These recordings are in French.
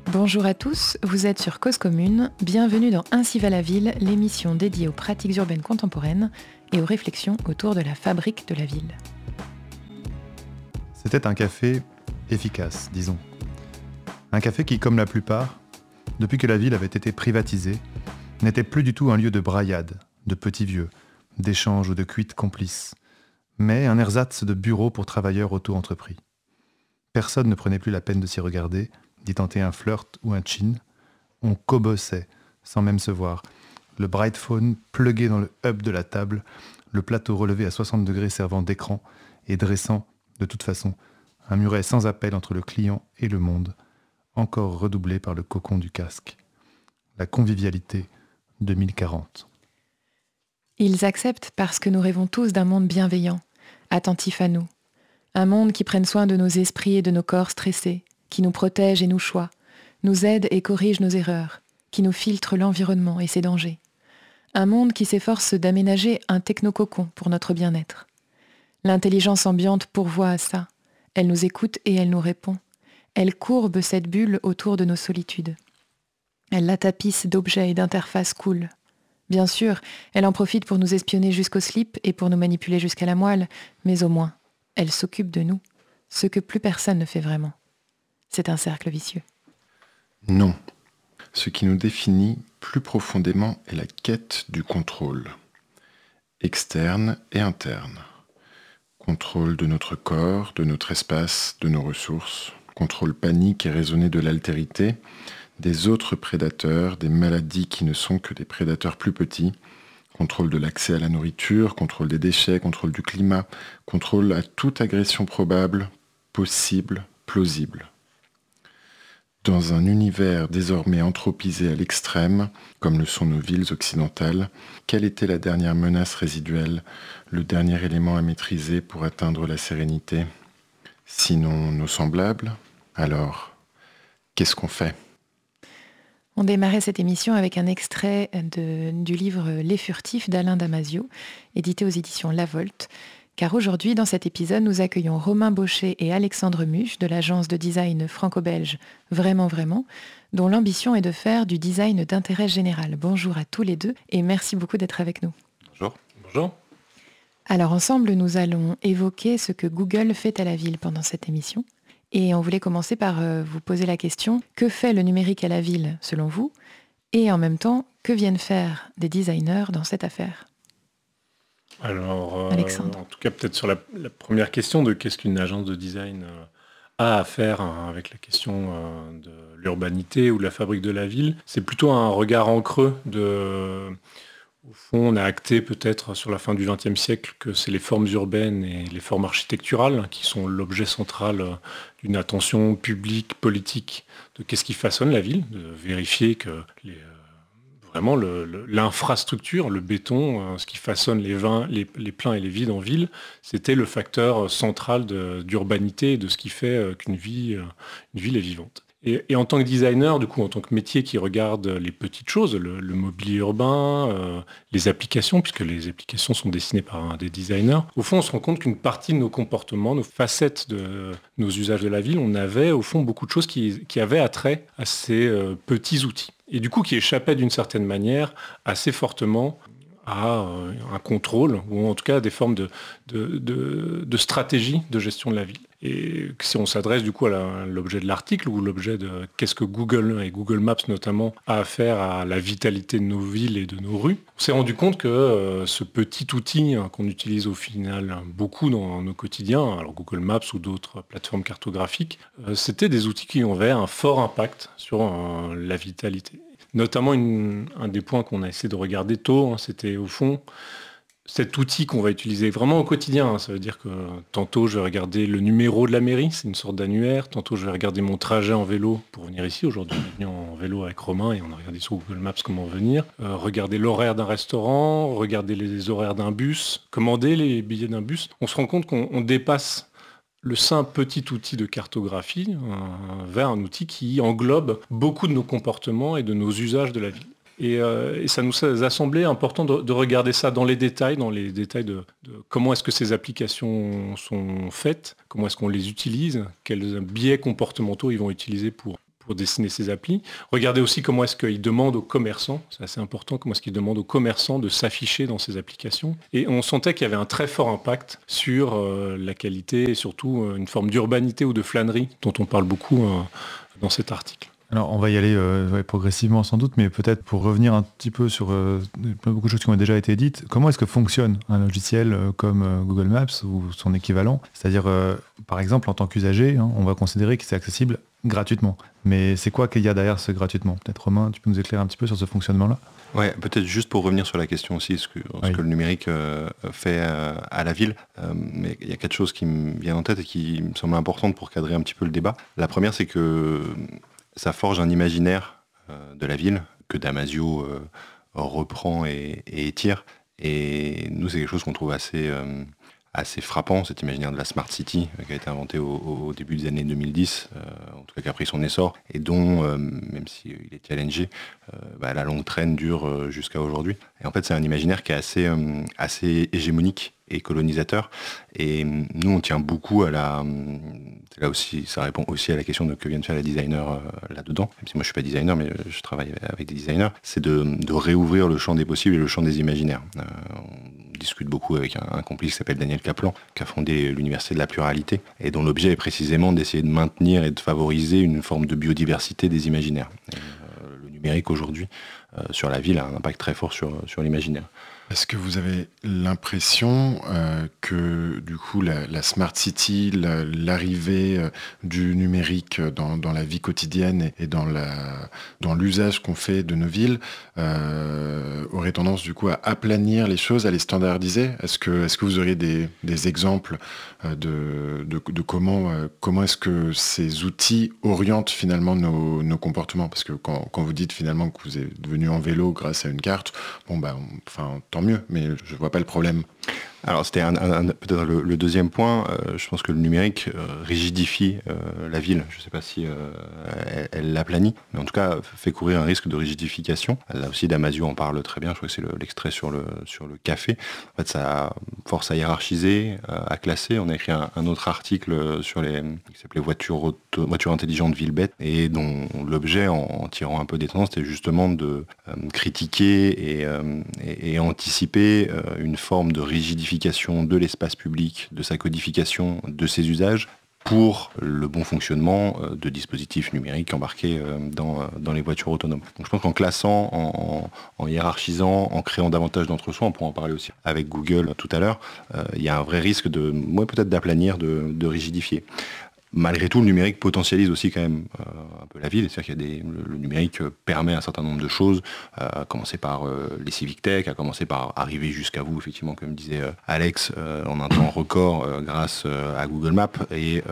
Bonjour à tous, vous êtes sur Cause Commune, bienvenue dans Ainsi va la ville, l'émission dédiée aux pratiques urbaines contemporaines et aux réflexions autour de la fabrique de la ville. C'était un café efficace, disons. Un café qui, comme la plupart, depuis que la ville avait été privatisée, n'était plus du tout un lieu de braillade, de petits vieux, d'échanges ou de cuites complices, mais un ersatz de bureau pour travailleurs auto-entrepris. Personne ne prenait plus la peine de s'y regarder, d'y tenter un flirt ou un chin. On cobossait, sans même se voir. Le bright phone plugué dans le hub de la table, le plateau relevé à 60 degrés servant d'écran et dressant, de toute façon, un muret sans appel entre le client et le monde, encore redoublé par le cocon du casque. La convivialité 2040. Ils acceptent parce que nous rêvons tous d'un monde bienveillant, attentif à nous. Un monde qui prenne soin de nos esprits et de nos corps stressés, qui nous protège et nous choie, nous aide et corrige nos erreurs, qui nous filtre l'environnement et ses dangers. Un monde qui s'efforce d'aménager un technococon pour notre bien-être. L'intelligence ambiante pourvoit à ça. Elle nous écoute et elle nous répond. Elle courbe cette bulle autour de nos solitudes. Elle la tapisse d'objets et d'interfaces cool. Bien sûr, elle en profite pour nous espionner jusqu'au slip et pour nous manipuler jusqu'à la moelle, mais au moins, elle s'occupe de nous, ce que plus personne ne fait vraiment. C'est un cercle vicieux. Non. Ce qui nous définit plus profondément est la quête du contrôle, externe et interne. Contrôle de notre corps, de notre espace, de nos ressources. Contrôle panique et raisonné de l'altérité, des autres prédateurs, des maladies qui ne sont que des prédateurs plus petits. Contrôle de l'accès à la nourriture, contrôle des déchets, contrôle du climat, contrôle à toute agression probable, possible, plausible. Dans un univers désormais anthropisé à l'extrême, comme le sont nos villes occidentales, quelle était la dernière menace résiduelle, le dernier élément à maîtriser pour atteindre la sérénité ? Sinon nos semblables ? Alors, qu'est-ce qu'on fait ? On démarrait cette émission avec un extrait du livre Les Furtifs d'Alain Damasio, édité aux éditions La Volte. Car aujourd'hui, dans cet épisode, nous accueillons Romain Baucher et Alexandre Muche de l'agence de design franco-belge Vraiment Vraiment, dont l'ambition est de faire du design d'intérêt général. Bonjour à tous les deux et merci beaucoup d'être avec nous. Bonjour. Bonjour. Alors ensemble, nous allons évoquer ce que Google fait à la ville pendant cette émission. Et on voulait commencer par vous poser la question, que fait le numérique à la ville selon vous ? Et en même temps, que viennent faire des designers dans cette affaire ? Alors, en tout cas, peut-être sur la première question de qu'est-ce qu'une agence de design a à faire avec la question de l'urbanité ou de la fabrique de la ville, c'est plutôt un regard en creux au fond, on a acté peut-être sur la fin du XXe siècle que c'est les formes urbaines et les formes architecturales qui sont l'objet central d'une attention publique, politique, de qu'est-ce qui façonne la ville, de vérifier que vraiment l'infrastructure, le béton, ce qui façonne les pleins et les vides en ville, c'était le facteur central d'urbanité et de ce qui fait qu'une ville est vivante. Et en tant que designer, du coup, en tant que métier qui regarde les petites choses, le mobilier urbain, les applications, puisque les applications sont dessinées par des designers, au fond, on se rend compte qu'une partie de nos comportements, nos facettes de nos usages de la ville, on avait au fond beaucoup de choses qui avaient attrait à ces petits outils. Et du coup, qui échappaient d'une certaine manière assez fortement à un contrôle, ou en tout cas à des formes de stratégie de gestion de la ville. Et si on s'adresse du coup à l'objet de l'article, ou l'objet de qu'est-ce que Google et Google Maps notamment a à faire à la vitalité de nos villes et de nos rues, on s'est rendu compte que ce petit outil qu'on utilise au final beaucoup dans nos quotidiens, alors Google Maps ou d'autres plateformes cartographiques, c'était des outils qui avaient un fort impact sur la vitalité. Notamment, un des points qu'on a essayé de regarder tôt, c'était au fond cet outil qu'on va utiliser vraiment au quotidien. Ça veut dire que tantôt, je vais regarder le numéro de la mairie, c'est une sorte d'annuaire. Tantôt, je vais regarder mon trajet en vélo pour venir ici. Aujourd'hui, on est venu en vélo avec Romain et on a regardé sur Google Maps comment venir. Regarder l'horaire d'un restaurant, regarder les horaires d'un bus, commander les billets d'un bus. On se rend compte qu'on dépasse le simple petit outil de cartographie vers un outil qui englobe beaucoup de nos comportements et de nos usages de la ville. Et ça nous a semblé important de regarder ça dans les détails de comment est-ce que ces applications sont faites, comment est-ce qu'on les utilise, quels biais comportementaux ils vont utiliser pour pour dessiner ces applis. Regardez aussi comment est-ce qu'ils demandent aux commerçants, c'est assez important, comment est-ce qu'ils demandent aux commerçants de s'afficher dans ces applications. Et on sentait qu'il y avait un très fort impact sur la qualité et surtout une forme d'urbanité ou de flânerie dont on parle beaucoup dans cet article. Alors on va y aller progressivement sans doute, mais peut-être pour revenir un petit peu sur beaucoup de choses qui ont déjà été dites, comment est-ce que fonctionne un logiciel comme Google Maps ou son équivalent ? C'est-à-dire, par exemple, en tant qu'usager, on va considérer que c'est accessible gratuitement. Mais c'est quoi qu'il y a derrière ce gratuitement ? Peut-être Romain, tu peux nous éclairer un petit peu sur ce fonctionnement-là ? Ouais, peut-être juste pour revenir sur la question aussi, ce que le numérique fait à la ville. Mais il y a quatre choses qui me viennent en tête et qui me semblent importantes pour cadrer un petit peu le débat. La première, c'est que ça forge un imaginaire de la ville que Damasio reprend et étire. Et nous, c'est quelque chose qu'on trouve assez frappant, cet imaginaire de la Smart City qui a été inventé au début des années 2010, en tout cas qui a pris son essor, et dont, même s'il est challengé, la longue traîne dure jusqu'à aujourd'hui. Et en fait, c'est un imaginaire qui est assez hégémonique et colonisateur. Et nous, on tient beaucoup à là aussi, ça répond aussi à la question que viennent faire les designers là-dedans. Même si moi, je suis pas designer, mais je travaille avec des designers. C'est de réouvrir le champ des possibles et le champ des imaginaires. On discute beaucoup avec un complice qui s'appelle Daniel Kaplan, qui a fondé l'Université de la Pluralité, et dont l'objet est précisément d'essayer de maintenir et de favoriser une forme de biodiversité des imaginaires. Le numérique aujourd'hui, sur la ville, a un impact très fort sur l'imaginaire. Est-ce que vous avez l'impression que du coup la Smart City, l'arrivée du numérique dans la vie quotidienne et dans l'usage qu'on fait de nos villes aurait tendance du coup à aplanir les choses, à les standardiser ? Est-ce que vous auriez des exemples de comment est-ce que ces outils orientent finalement nos comportements ? Parce que quand vous dites finalement que vous êtes venu en vélo grâce à une carte, tant mieux, mais je vois pas le problème. Alors c'était peut-être le deuxième point. Je pense que le numérique rigidifie la ville. Je ne sais pas si elle l'aplanit, mais en tout cas fait courir un risque de rigidification. Là aussi, Damasio en parle très bien. Je crois que c'est l'extrait sur le café. En fait, ça force à hiérarchiser, à classer. On a écrit un autre article qui s'appelait Voiture intelligente ville bête, et dont l'objet, en tirant un peu des tendances, c'était justement de critiquer et anticiper une forme de rigidification de l'espace public, de sa codification, de ses usages, pour le bon fonctionnement de dispositifs numériques embarqués dans les voitures autonomes. Donc je pense qu'en classant, en hiérarchisant, en créant davantage d'entre-soi, on pourra en parler aussi avec Google tout à l'heure, il y a un vrai risque peut-être d'aplanir, de rigidifier. Malgré tout, le numérique potentialise aussi quand même un peu la ville. C'est-à-dire qu'il le numérique permet un certain nombre de choses, à commencer par les civic tech, à commencer par arriver jusqu'à vous, effectivement, comme disait Alex, en un temps record grâce à Google Maps, et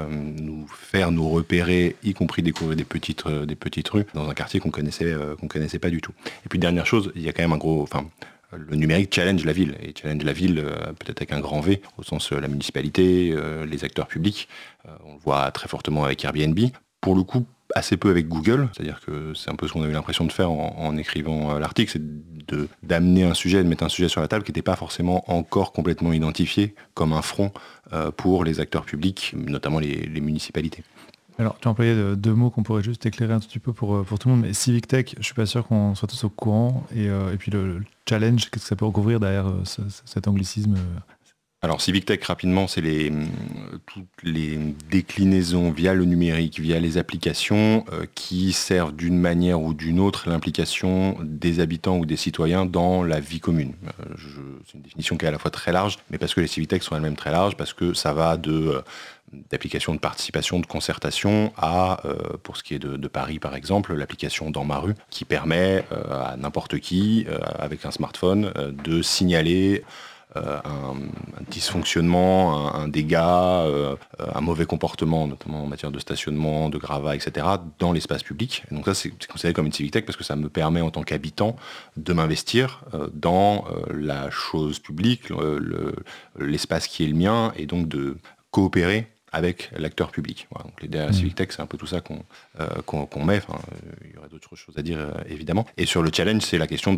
nous repérer, y compris découvrir des petites rues dans un quartier qu'on connaissait pas du tout. Et puis dernière chose, il y a quand même le numérique challenge la ville, et challenge la ville peut-être avec un grand V, au sens la municipalité, les acteurs publics. On le voit très fortement avec Airbnb. Pour le coup, assez peu avec Google, c'est-à-dire que c'est un peu ce qu'on a eu l'impression de faire en écrivant l'article, c'est d'amener un sujet, de mettre un sujet sur la table qui n'était pas forcément encore complètement identifié comme un front pour les acteurs publics, notamment les municipalités. Alors, tu as employé deux mots qu'on pourrait juste éclairer un petit peu pour tout le monde, mais Civic Tech, je suis pas sûr qu'on soit tous au courant, et puis le challenge, qu'est-ce que ça peut recouvrir derrière cet anglicisme ? Alors Civic Tech, rapidement, c'est toutes les déclinaisons via le numérique, via les applications qui servent d'une manière ou d'une autre l'implication des habitants ou des citoyens dans la vie commune. C'est une définition qui est à la fois très large, mais parce que les Civic Tech sont elles-mêmes très larges, parce que ça va d'applications de participation, de concertation à, pour ce qui est de Paris par exemple, l'application Dans ma rue, qui permet à n'importe qui, avec un smartphone, de signaler un dysfonctionnement, un dégât, un mauvais comportement, notamment en matière de stationnement, de gravat, etc., dans l'espace public. Et donc ça, c'est considéré comme une civic tech parce que ça me permet, en tant qu'habitant, de m'investir dans la chose publique, l'espace qui est le mien, et donc de coopérer avec l'acteur public. Voilà, donc les derrière Civic Tech, c'est un peu tout ça qu'on met. Enfin, il y aurait d'autres choses à dire, évidemment. Et sur le challenge, c'est la question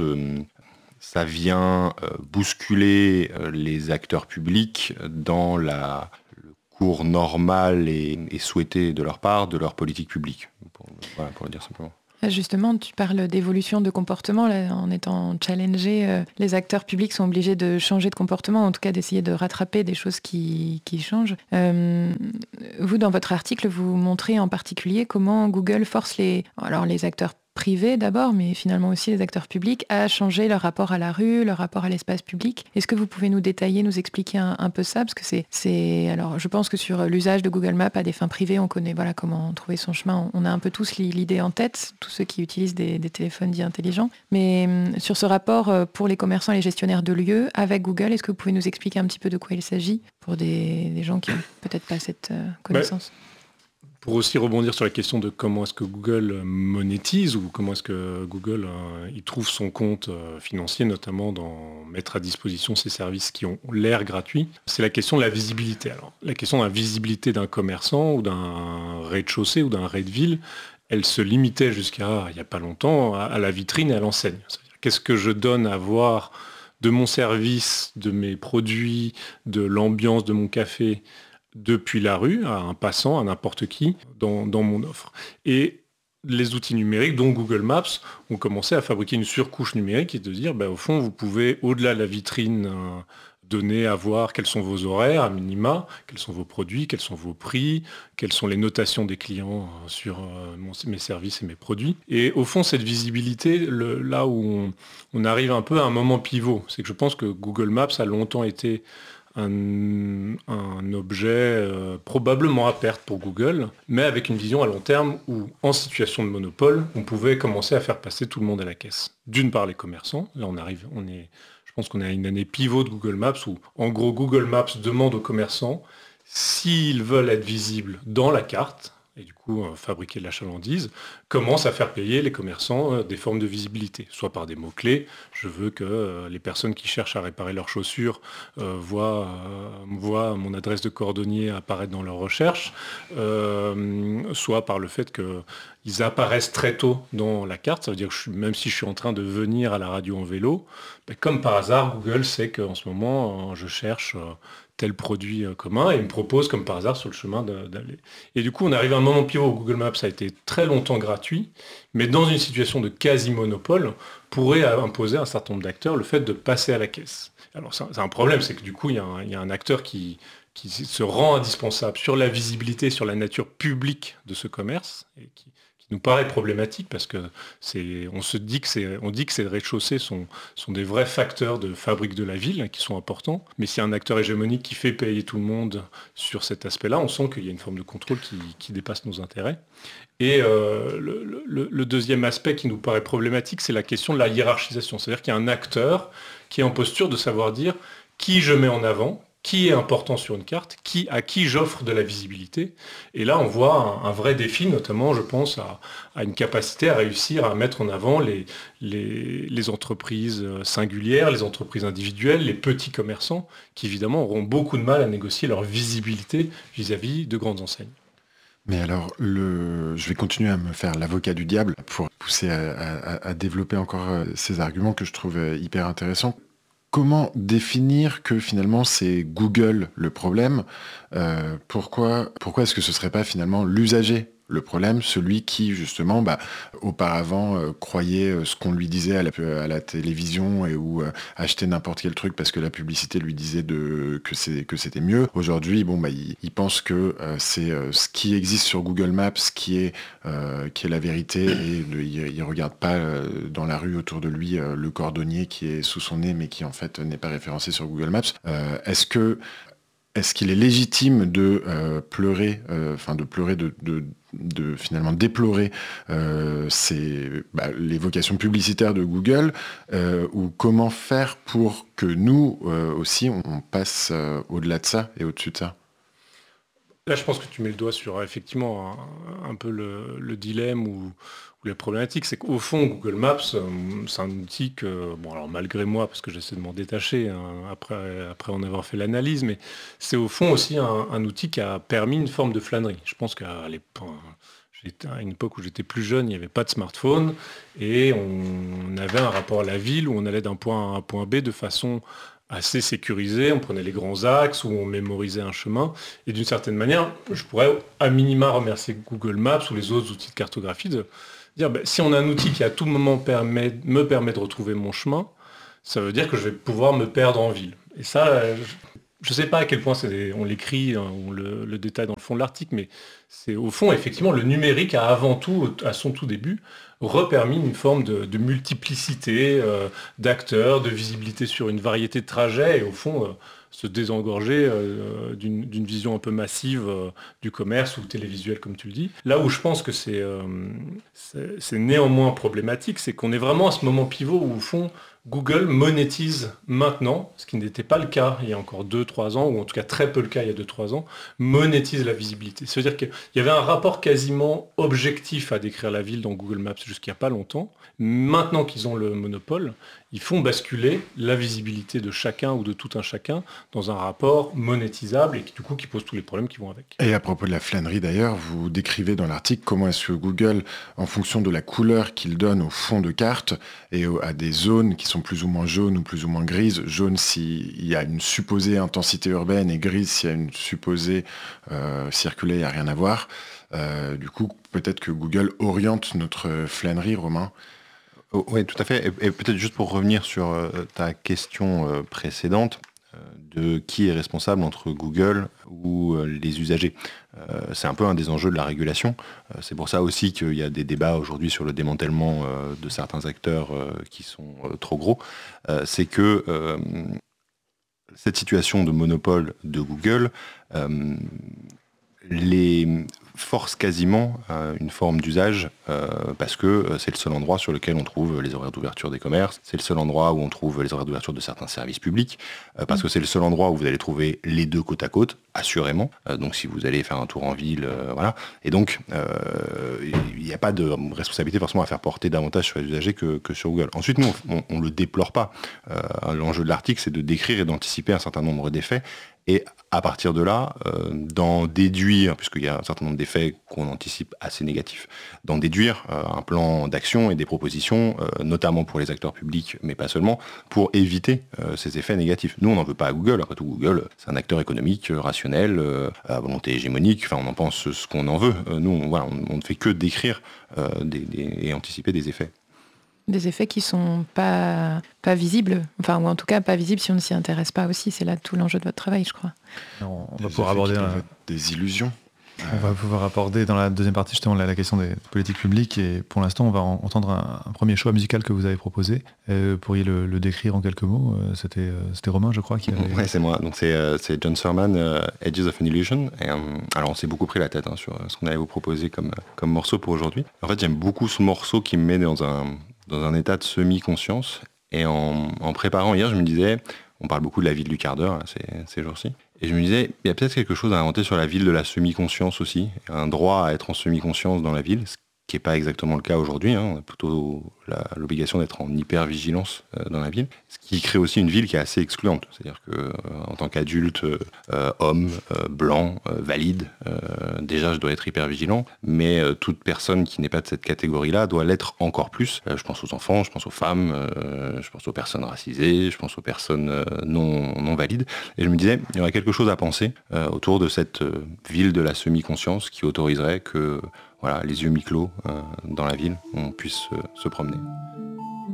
ça vient bousculer les acteurs publics dans le cours normal et souhaité de leur part de leur politique publique. Voilà, pour le dire simplement. Justement, tu parles d'évolution de comportement. Là, en étant challengé, les acteurs publics sont obligés de changer de comportement, en tout cas d'essayer de rattraper des choses qui changent. Vous, dans votre article, vous montrez en particulier comment Google force les acteurs privés d'abord, mais finalement aussi les acteurs publics, à changer leur rapport à la rue, leur rapport à l'espace public. Est-ce que vous pouvez nous détailler, nous expliquer un peu ça? Parce que alors, je pense que sur l'usage de Google Maps à des fins privées, on connaît comment trouver son chemin. On a un peu tous l'idée en tête, tous ceux qui utilisent des téléphones dits intelligents. Mais sur ce rapport pour les commerçants et les gestionnaires de lieux avec Google, est-ce que vous pouvez nous expliquer un petit peu de quoi il s'agit pour des gens qui n'ont peut-être pas cette connaissance? Pour aussi rebondir sur la question de comment est-ce que Google monétise ou comment est-ce que Google il trouve son compte financier, notamment dans mettre à disposition ces services qui ont l'air gratuits, c'est la question de la visibilité. Alors, la question de la visibilité d'un commerçant ou d'un rez-de-chaussée ou d'un rez-de-ville, elle se limitait jusqu'à il n'y a pas longtemps à la vitrine et à l'enseigne. C'est-à-dire, qu'est-ce que je donne à voir de mon service, de mes produits, de l'ambiance de mon café depuis la rue à un passant, à n'importe qui, dans mon offre. Et les outils numériques, dont Google Maps, ont commencé à fabriquer une surcouche numérique et de dire, au fond, vous pouvez, au-delà de la vitrine, donner à voir quels sont vos horaires, à minima, quels sont vos produits, quels sont vos prix, quelles sont les notations des clients sur mes services et mes produits. Et au fond, cette visibilité, là où on arrive un peu à un moment pivot, c'est que je pense que Google Maps a longtemps été un objet probablement à perte pour Google, mais avec une vision à long terme où, en situation de monopole, on pouvait commencer à faire passer tout le monde à la caisse. D'une part, les commerçants. Là, je pense qu'on est à une année pivot de Google Maps où, en gros, Google Maps demande aux commerçants s'ils veulent être visibles dans la carte, et du coup fabriquer de l'achalandise, commence à faire payer les commerçants des formes de visibilité, soit par des mots-clés. Je veux que les personnes qui cherchent à réparer leurs chaussures voient mon adresse de cordonnier apparaître dans leurs recherches, soit par le fait qu'ils apparaissent très tôt dans la carte. Ça veut dire que même si je suis en train de venir à la radio en vélo, comme par hasard, Google sait qu'en ce moment, je cherche tel produit commun et me propose comme par hasard sur le chemin d'aller. Et du coup, on arrive à un moment pivot où Google Maps a été très longtemps gratuit, mais dans une situation de quasi-monopole, pourrait imposer à un certain nombre d'acteurs le fait de passer à la caisse. Alors c'est un problème, c'est que du coup, il y a un acteur qui se rend indispensable sur la visibilité, sur la nature publique de ce commerce, et qui nous paraît problématique parce que on dit que ces rez-de-chaussée sont des vrais facteurs de fabrique de la ville qui sont importants. Mais s'il y a un acteur hégémonique qui fait payer tout le monde sur cet aspect-là, on sent qu'il y a une forme de contrôle qui dépasse nos intérêts. Et le deuxième aspect qui nous paraît problématique, c'est la question de la hiérarchisation. C'est-à-dire qu'il y a un acteur qui est en posture de savoir dire qui je mets en avant, qui est important sur une carte, à qui j'offre de la visibilité. Et là, on voit un vrai défi, notamment, je pense, à une capacité à réussir à mettre en avant les entreprises singulières, les entreprises individuelles, les petits commerçants, qui évidemment auront beaucoup de mal à négocier leur visibilité vis-à-vis de grandes enseignes. Mais alors, je vais continuer à me faire l'avocat du diable pour pousser à développer encore ces arguments que je trouve hyper intéressants. Comment définir que finalement c'est Google le problème? Pourquoi est-ce que ce serait pas finalement l'usager le problème, celui qui justement auparavant croyait ce qu'on lui disait à la télévision ou achetait n'importe quel truc parce que la publicité lui disait que c'était mieux. Aujourd'hui, il pense que c'est ce qui existe sur Google Maps qui est la vérité et il regarde pas dans la rue autour de lui le cordonnier qui est sous son nez mais qui en fait n'est pas référencé sur Google Maps. Est-ce qu'il est légitime de pleurer, de finalement déplorer les vocations publicitaires de Google ou comment faire pour que nous aussi on passe au-delà de ça et au-dessus de ça? Là, je pense que tu mets le doigt sur effectivement un peu le dilemme ou la problématique, c'est qu'au fond, Google Maps, c'est un outil que, alors malgré moi, parce que j'essaie de m'en détacher après en avoir fait l'analyse, mais c'est au fond aussi un outil qui a permis une forme de flânerie. Je pense qu'à l'époque, à une époque où j'étais plus jeune, il n'y avait pas de smartphone et on avait un rapport à la ville où on allait d'un point A à un point B de façon assez sécurisé, on prenait les grands axes ou on mémorisait un chemin. Et d'une certaine manière, je pourrais à minima remercier Google Maps ou les autres outils de cartographie de dire, si on a un outil qui à tout moment me permet de retrouver mon chemin, ça veut dire que je vais pouvoir me perdre en ville. Et ça, je ne sais pas à quel point on l'écrit, on le détaille dans le fond de l'article, mais c'est au fond, effectivement, le numérique a avant tout, à son tout début, repermis une forme de multiplicité d'acteurs, de visibilité sur une variété de trajets, et au fond, se désengorger d'une vision un peu massive du commerce ou télévisuel, comme tu le dis. Là où je pense que c'est néanmoins problématique, c'est qu'on est vraiment à ce moment pivot où, au fond, Google monétise maintenant, ce qui n'était pas le cas il y a encore 2-3 ans, ou en tout cas très peu le cas il y a 2-3 ans, monétise la visibilité. C'est-à-dire qu'il y avait un rapport quasiment objectif à décrire la ville dans Google Maps jusqu'il n'y a pas longtemps. Maintenant qu'ils ont le monopole, ils font basculer la visibilité de chacun ou de tout un chacun dans un rapport monétisable et qui pose tous les problèmes qui vont avec. Et à propos de la flânerie d'ailleurs, vous décrivez dans l'article comment est-ce que Google, en fonction de la couleur qu'il donne au fond de carte et à des zones qui sont plus ou moins jaunes ou plus ou moins grises, jaune s'il y a une supposée intensité urbaine et grise s'il y a une supposée circulée, il n'y a rien à voir. Du coup, peut-être que Google oriente notre flânerie, Romain. Oui, tout à fait. Et peut-être juste pour revenir sur ta question précédente, de qui est responsable entre Google ou les usagers. C'est un peu un des enjeux de la régulation. C'est pour ça aussi qu'il y a des débats aujourd'hui sur le démantèlement de certains acteurs qui sont trop gros. C'est que cette situation de monopole de Google les force quasiment une forme d'usage parce que c'est le seul endroit sur lequel on trouve les horaires d'ouverture des commerces, c'est le seul endroit où on trouve les horaires d'ouverture de certains services publics, parce que c'est le seul endroit où vous allez trouver les deux côte à côte, assurément. Donc si vous allez faire un tour en ville, voilà. Et donc il n'y a pas de responsabilité forcément à faire porter davantage sur les usagers que sur Google. Ensuite, nous, on ne le déplore pas. L'enjeu de l'article, c'est de décrire et d'anticiper un certain nombre d'effets. Et à partir de là, d'en déduire, puisqu'il y a un certain nombre d'effets qu'on anticipe assez négatifs, d'en déduire un plan d'action et des propositions, notamment pour les acteurs publics, mais pas seulement, pour éviter ces effets négatifs. Nous, on n'en veut pas à Google. Après tout, Google, c'est un acteur économique, rationnel, à volonté hégémonique. Enfin, on en pense ce qu'on en veut. Nous, on ne fait que décrire et anticiper des effets. Des effets qui sont pas visibles, enfin, ou en tout cas pas visibles si on ne s'y intéresse pas aussi. C'est là tout l'enjeu de votre travail, je crois. On va pouvoir aborder des illusions. On va pouvoir aborder dans la deuxième partie justement la question des politiques publiques, et pour l'instant on va entendre un premier choix musical que vous avez proposé. Pourriez le décrire en quelques mots? C'était Romain, je crois, qui avait... Ouais, c'est moi. Donc c'est John Surman, Edges of an Illusion. Et, alors on s'est beaucoup pris la tête sur ce qu'on allait vous proposer comme morceau pour aujourd'hui. En fait, j'aime beaucoup ce morceau qui me met dans un état de semi-conscience. Et en préparant hier, je me disais, on parle beaucoup de la ville du quart d'heure ces jours-ci. Et je me disais, il y a peut-être quelque chose à inventer sur la ville de la semi-conscience aussi, un droit à être en semi-conscience dans la ville, ce qui n'est pas exactement le cas aujourd'hui. On a plutôt l'obligation d'être en hyper-vigilance dans la ville, ce qui crée aussi une ville qui est assez excluante. C'est-à-dire qu'en tant qu'adulte, homme, blanc, valide, déjà je dois être hyper-vigilant, mais toute personne qui n'est pas de cette catégorie-là doit l'être encore plus. Je pense aux enfants, je pense aux femmes, je pense aux personnes racisées, je pense aux personnes non valides. Et je me disais, il y aurait quelque chose à penser autour de cette ville de la semi-conscience qui autoriserait que... Voilà, les yeux mi-clos dans la ville, on puisse se promener.